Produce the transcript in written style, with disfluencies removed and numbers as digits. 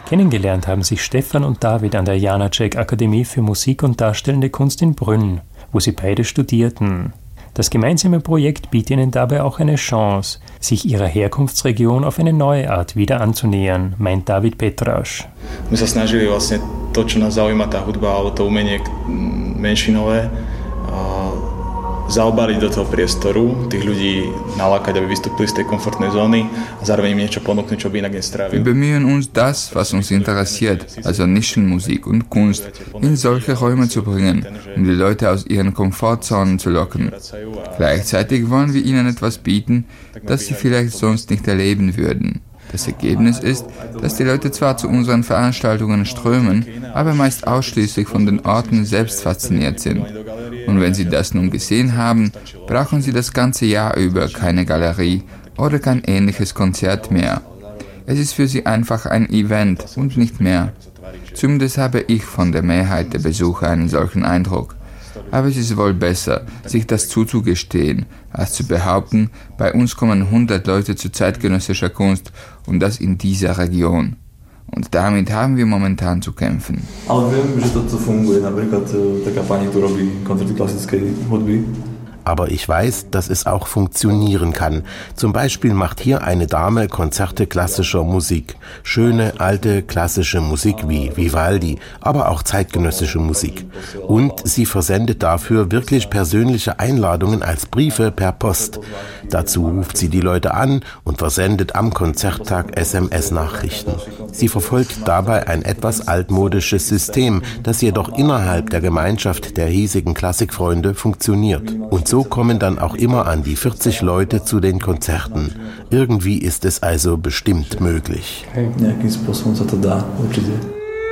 Kennengelernt haben sich Stefan und David an der Janáček-Akademie für Musik und Darstellende Kunst in Brünn, wo sie beide studierten. Das gemeinsame Projekt bietet ihnen dabei auch eine Chance, sich ihrer Herkunftsregion auf eine neue Art wieder anzunähern, meint David Petraš. My sa snažili vlastne to, čo nás zaujíma, tá hudba alebo to umenie menšinové, zaobaliť do toho priestoru, tých ľudí nalákať, aby vystúpili z tej komfortnej zóny a zároveň im niečo ponúknuť, čo by inak nestrávili. Wir bemühen uns, das, was uns interessiert, also Nischenmusik und Kunst, in solche Räume zu bringen, um die Leute aus ihren Komfortzonen zu locken. Gleichzeitig wollen wir ihnen etwas bieten, das sie vielleicht sonst nicht erleben würden. Das Ergebnis ist, dass die Leute zwar zu unseren Veranstaltungen strömen, aber meist ausschließlich von den Orten selbst fasziniert sind. Und wenn sie das nun gesehen haben, brauchen sie das ganze Jahr über keine Galerie oder kein ähnliches Konzert mehr. Es ist für sie einfach ein Event und nicht mehr. Zumindest habe ich von der Mehrheit der Besucher einen solchen Eindruck. Aber es ist wohl besser, sich das zuzugestehen, als zu behaupten, bei uns kommen 100 Leute zu zeitgenössischer Kunst und das in dieser Region. Und damit haben wir momentan zu kämpfen. Ale viem, že to funguje, napríklad taká pani, tu robí koncerty klasickej hudby. Aber ich weiß, dass es auch funktionieren kann. Zum Beispiel macht hier eine Dame Konzerte klassischer Musik. Schöne, alte, klassische Musik wie Vivaldi, aber auch zeitgenössische Musik. Und sie versendet dafür wirklich persönliche Einladungen als Briefe per Post. Dazu ruft sie die Leute an und versendet am Konzerttag SMS-Nachrichten. Sie verfolgt dabei ein etwas altmodisches System, das jedoch innerhalb der Gemeinschaft der hiesigen Klassikfreunde funktioniert. Und so kommen dann auch immer an die 40 Leute zu den Konzerten. Irgendwie ist es also bestimmt möglich. Nejakým spôsobom sa to dá, určite.